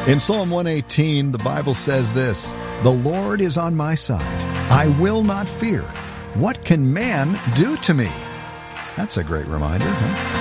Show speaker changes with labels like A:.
A: In Psalm 118, the Bible says this, "The Lord is on my side. I will not fear. What can man do to me?" That's a great reminder, huh?